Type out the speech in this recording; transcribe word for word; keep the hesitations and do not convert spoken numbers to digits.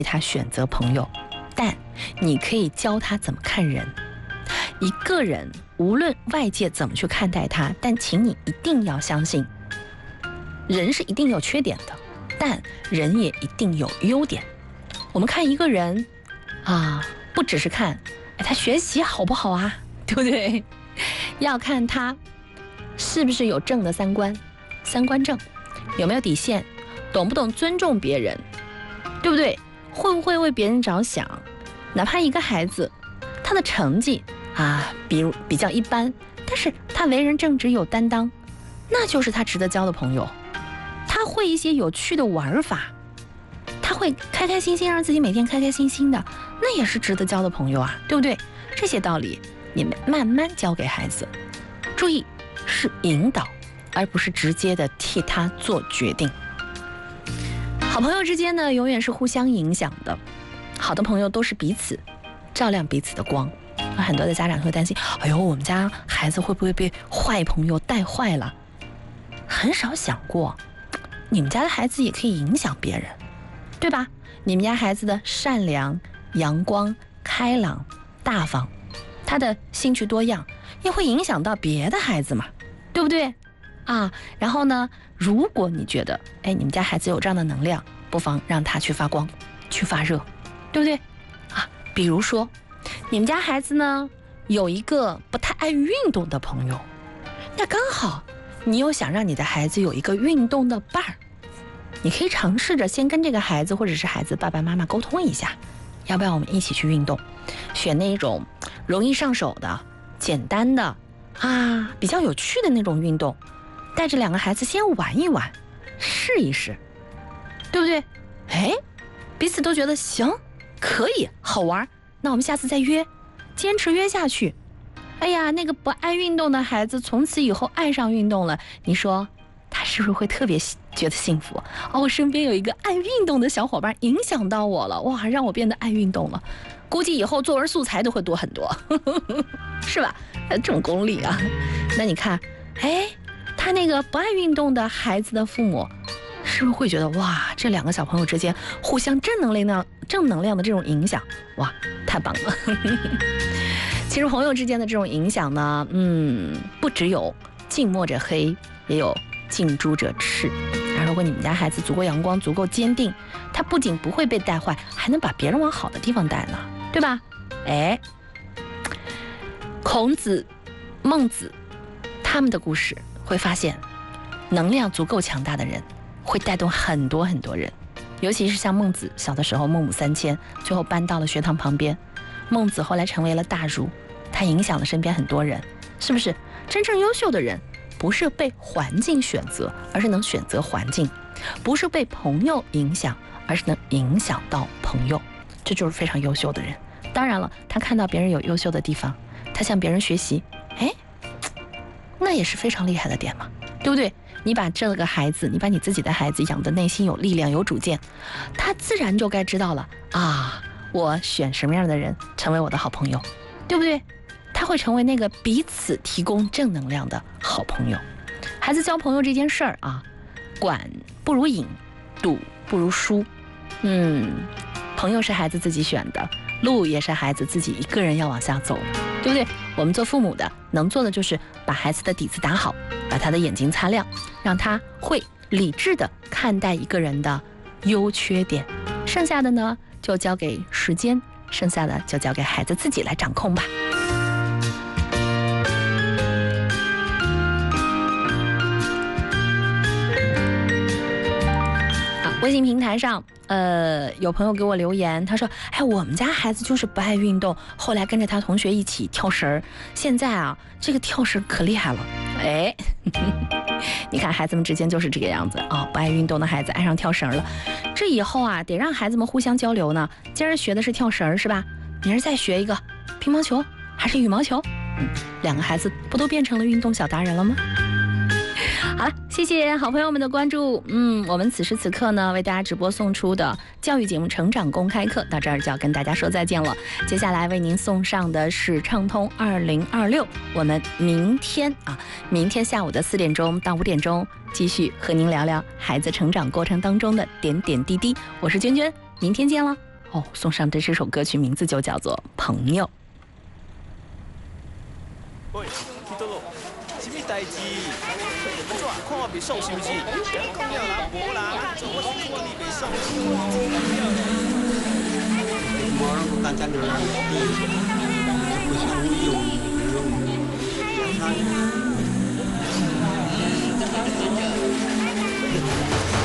他选择朋友，但你可以教他怎么看人。一个人无论外界怎么去看待他，但请你一定要相信，人是一定有缺点的，但人也一定有优点。我们看一个人啊，不只是看哎他学习好不好啊，对不对？要看他是不是有正的三观，三观正，有没有底线，懂不懂尊重别人，对不对？会不会为别人着想？哪怕一个孩子他的成绩啊，比如比较一般，但是他为人正直有担当，那就是他值得交的朋友。他会一些有趣的玩法，他会开开心心，让自己每天开开心心的，那也是值得交的朋友啊，对不对？这些道理你们慢慢教给孩子，注意是引导，而不是直接的替他做决定。好朋友之间呢，永远是互相影响的，好的朋友都是彼此照亮彼此的光。很多的家长会担心，哎呦，我们家孩子会不会被坏朋友带坏了？很少想过，你们家的孩子也可以影响别人，对吧？你们家孩子的善良、阳光、开朗、大方，他的兴趣多样，也会影响到别的孩子嘛，对不对？啊，然后呢，如果你觉得，哎，你们家孩子有这样的能量，不妨让他去发光，去发热，对不对？啊，比如说，你们家孩子呢有一个不太爱运动的朋友，那刚好你又想让你的孩子有一个运动的伴儿，你可以尝试着先跟这个孩子或者是孩子爸爸妈妈沟通一下，要不要我们一起去运动，选那种容易上手的、简单的啊，比较有趣的那种运动，带着两个孩子先玩一玩，试一试，对不对？哎，彼此都觉得行，可以，好玩，那我们下次再约，坚持约下去。哎呀，那个不爱运动的孩子从此以后爱上运动了，你说他是不是会特别觉得幸福？哦，我身边有一个爱运动的小伙伴影响到我了，哇，让我变得爱运动了，估计以后作文素材都会多很多，是吧？这种功力啊。那你看，哎，他那个不爱运动的孩子的父母是不是会觉得，哇，这两个小朋友之间互相正能量正能量的这种影响，哇，太棒了。其实朋友之间的这种影响呢，嗯，不只有近墨者黑，也有近朱者赤。而如果你们家孩子足够阳光，足够坚定，他不仅不会被带坏，还能把别人往好的地方带呢，对吧？哎，孔子、孟子他们的故事会发现，能量足够强大的人会带动很多很多人，尤其是像孟子小的时候孟母三迁，最后搬到了学堂旁边。孟子后来成为了大儒，他影响了身边很多人，是不是？真正优秀的人不是被环境选择，而是能选择环境；不是被朋友影响，而是能影响到朋友，这就是非常优秀的人。当然了，他看到别人有优秀的地方，他向别人学习，哎，那也是非常厉害的点嘛，对不对？你把这个孩子，你把你自己的孩子养得内心有力量、有主见，他自然就该知道了啊，我选什么样的人成为我的好朋友，对不对？他会成为那个彼此提供正能量的好朋友。孩子交朋友这件事儿啊，管不如引，赌不如输。嗯，朋友是孩子自己选的，路也是孩子自己一个人要往下走，对不对？我们做父母的能做的就是把孩子的底子打好，把他的眼睛擦亮，让他会理智的看待一个人的优缺点。剩下的呢，就交给时间，剩下的就交给孩子自己来掌控吧。微信平台上，呃，有朋友给我留言，他说：“哎，我们家孩子就是不爱运动，后来跟着他同学一起跳绳，现在啊，这个跳绳可厉害了。”哎，你看孩子们之间就是这个样子啊、哦，不爱运动的孩子爱上跳绳了。这以后啊，得让孩子们互相交流呢。今儿学的是跳绳是吧？明儿再学一个乒乓球还是羽毛球？嗯，两个孩子不都变成了运动小达人了吗？好了，谢谢好朋友们的关注。嗯，我们此时此刻呢，为大家直播送出的教育节目《成长公开课》到这儿就要跟大家说再见了。接下来为您送上的是畅通二零二六，我们明天啊，明天下午的四点钟到五点钟，继续和您聊聊孩子成长过程当中的点点滴滴。我是娟娟，明天见了。 哦，送上的这首歌曲名字就叫做《朋友》。 喂，去倒咯？什么代志？怎看我袂爽是不是？讲了啦，无啦，做我是看你袂爽。 我不敢讲了，不想用，用，用，